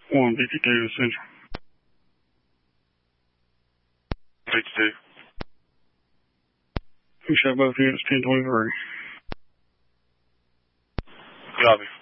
152 Central. 52. We shot both units 1023. Copy.